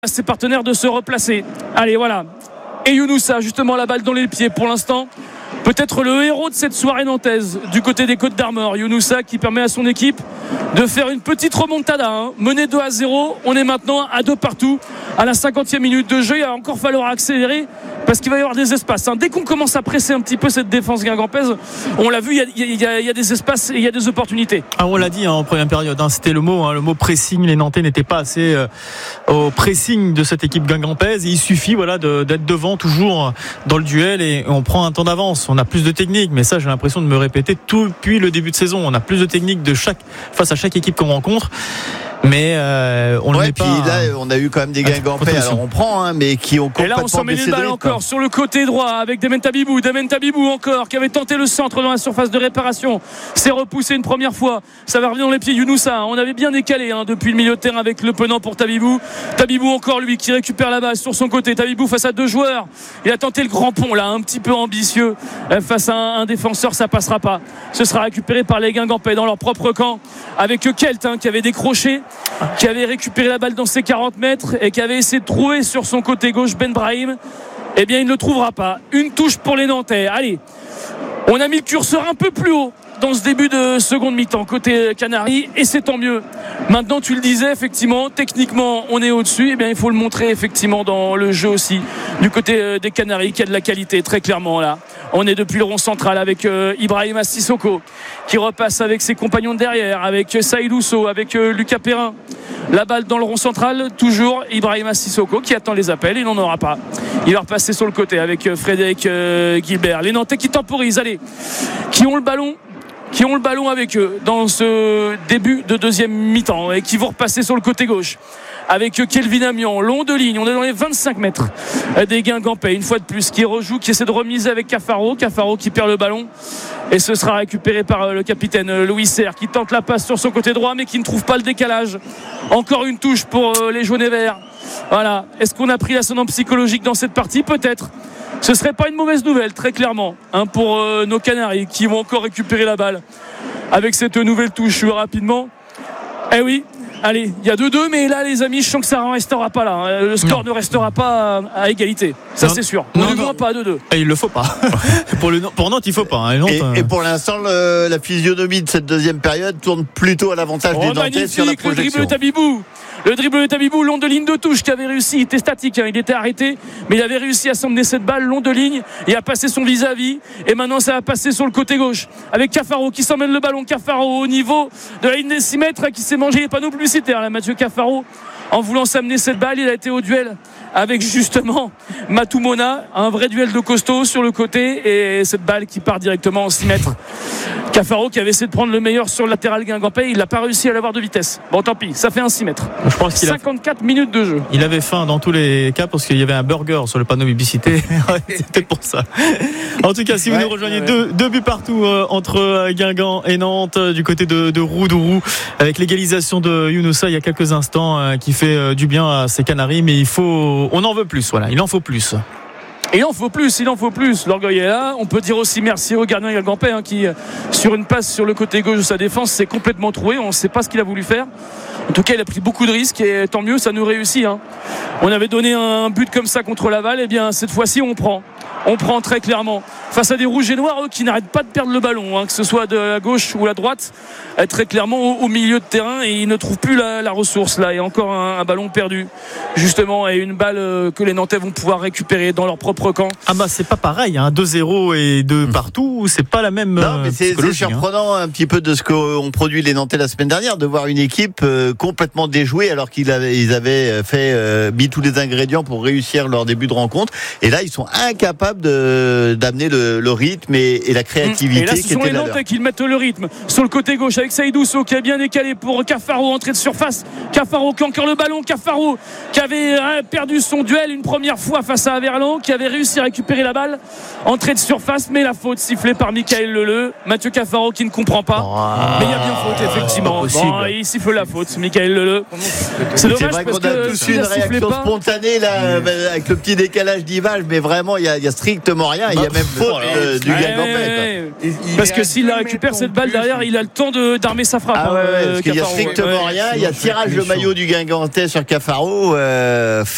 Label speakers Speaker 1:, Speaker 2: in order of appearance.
Speaker 1: ses partenaires de se replacer. Allez, voilà. Et Younoussa, justement, la balle dans les pieds pour l'instant. Peut-être le héros de cette soirée nantaise du côté des Côtes d'Armor. Younoussa qui permet à son équipe de faire une petite remontada. Mené 2-0. On est maintenant à 2 partout à la 50e minute de jeu. Il va encore falloir accélérer parce qu'il va y avoir des espaces. Dès qu'on commence à presser un petit peu cette défense guingampèse, on l'a vu, il y a des espaces et il y a des opportunités.
Speaker 2: On l'a dit en première période, c'était le mot pressing. Les Nantais n'étaient pas assez au pressing de cette équipe guingampèse. Il suffit d'être devant toujours dans le duel et on prend un temps d'avance. On a plus de technique, mais ça j'ai l'impression de me répéter tout depuis le début de saison. On a plus de technique face à chaque équipe qu'on rencontre. Mais on ne met pas.
Speaker 3: Puis là, on a eu quand même des Guingampais. Alors on prend, mais qui ont complètement.
Speaker 1: Et là, on s'en met une balle encore sur le côté droit avec Demen Tabibou encore qui avait tenté le centre dans la surface de réparation. C'est repoussé une première fois. Ça va revenir dans les pieds Younoussa. On avait bien décalé depuis le milieu de terrain avec le penant pour Tabibou. Tabibou encore lui qui récupère la balle sur son côté. Tabibou face à 2 joueurs. Il a tenté le grand pont là, un petit peu ambitieux face à un défenseur. Ça passera pas. Ce sera récupéré par les Guingampais dans leur propre camp avec Kelt qui avait décroché, qui avait récupéré la balle dans ses 40 mètres et qui avait essayé de trouver sur son côté gauche Ben Brahim. Eh bien il ne le trouvera pas. Une touche pour les Nantais. Allez, on a mis le curseur un peu plus haut dans ce début de seconde mi-temps côté Canaries et c'est tant mieux. Maintenant tu le disais effectivement, techniquement on est au-dessus, eh bien il faut le montrer effectivement dans le jeu aussi du côté des Canaries qui a de la qualité très clairement là. On est depuis le rond central avec Ibrahima Sissoko qui repasse avec ses compagnons de derrière, avec Saïd Ousso, avec Lucas Perrin. La balle dans le rond central, toujours Ibrahima Sissoko qui attend les appels, il n'en aura pas. Il va repasser sur le côté avec Frédéric Gilbert. Les Nantais qui temporisent, allez, qui ont le ballon avec eux dans ce début de deuxième mi-temps et qui vont repasser sur le côté gauche avec Kelvin Amion, long de ligne, on est dans les 25 mètres des Guingampais une fois de plus, qui rejoue, qui essaie de remiser avec Cafaro qui perd le ballon et ce sera récupéré par le capitaine Louis Serre qui tente la passe sur son côté droit mais qui ne trouve pas le décalage. Encore une touche pour les jaunes et verts. Voilà, est-ce qu'on a pris l'ascendant psychologique dans cette partie? Peut-être. Ce serait pas une mauvaise nouvelle très clairement pour nos Canaries qui vont encore récupérer la balle avec cette nouvelle touche rapidement. Eh oui, allez, il y a 2-2 mais là les amis je sens que ça ne restera pas là. Le score ne restera pas à égalité, ça c'est sûr. On ne voit pas à 2-2
Speaker 2: et il le faut pas. pour Nantes il faut pas
Speaker 3: et pour l'instant la physionomie de cette deuxième période tourne plutôt à l'avantage des Nantais sur la projection.
Speaker 1: Le dribble de Tabibou, long de ligne de touche, qui avait réussi, il était statique, il était arrêté, mais il avait réussi à s'emmener cette balle long de ligne et à passer son vis-à-vis. Et maintenant, ça va passer sur le côté gauche avec Cafaro qui s'emmène le ballon. Cafaro au niveau de la ligne des 6 mètres qui s'est mangé les panneaux publicitaires. Là, Mathieu Cafaro, en voulant s'amener cette balle, il a été au duel avec justement Matou Mona, un vrai duel de costaud sur le côté et cette balle qui part directement en 6 mètres. Cafaro qui avait essayé de prendre le meilleur sur le latéral guingampais, il n'a pas réussi à l'avoir de vitesse. Bon tant pis, ça fait un 6 mètres.
Speaker 2: Je pense qu'il
Speaker 1: 54 minutes de jeu.
Speaker 2: Il avait faim dans tous les cas parce qu'il y avait un burger sur le panneau publicité. C'était pour ça. En tout cas, si vous nous rejoignez, deux buts partout entre Guingamp et Nantes du côté de Roudourou avec l'égalisation de Younoussa il y a quelques instants qui fait du bien à ces Canaries, mais on en veut plus. Voilà, il en faut plus.
Speaker 1: Et il en faut plus. L'orgueil est là. On peut dire aussi merci au gardien guingampais qui, sur une passe sur le côté gauche de sa défense, s'est complètement troué. On ne sait pas ce qu'il a voulu faire. En tout cas, il a pris beaucoup de risques et tant mieux, ça nous réussit. On avait donné un but comme ça contre Laval. Et bien, cette fois-ci, on prend très clairement. Face à des rouges et noirs, eux, qui n'arrêtent pas de perdre le ballon, que ce soit de la gauche ou la droite, très clairement au milieu de terrain et ils ne trouvent plus la ressource là. Et encore un ballon perdu, justement, et une balle que les Nantais vont pouvoir récupérer dans leur propre camp.
Speaker 2: C'est pas pareil, 2-0 et 2 partout, c'est pas la même. Non, mais
Speaker 3: c'est surprenant un petit peu de ce qu'ont produit les Nantais la semaine dernière, de voir une équipe complètement déjouée alors qu'ils avaient mis tous les ingrédients pour réussir leur début de rencontre. Et là, ils sont incapables d'amener le rythme et la créativité.
Speaker 1: Et là, ce sont les Nantais qui mettent le rythme sur le côté gauche avec Saïd Ousso qui a bien décalé pour Cafaro, entrée de surface. Cafaro qui a encore le ballon. Cafaro qui avait perdu son duel une première fois face à Averlan, qui avait réussi à récupérer la balle. Entrée de surface, mais la faute sifflée par Michael Leleu. Mathieu Cafaro qui ne comprend pas. Mais il y a bien faute, effectivement. Il siffle la faute, Michael Leleu. C'est dommage parce
Speaker 3: qu'on a tous eu une réaction spontanée là, avec le petit décalage d'image, mais vraiment, il y a strictement rien. Il y a même faute du Guingampais.
Speaker 1: Parce que s'il la récupère cette balle derrière, il a le temps d'armer sa frappe.
Speaker 3: Parce qu'il y a strictement rien. Il y a tirage de maillot du Guingampais sur Cafaro.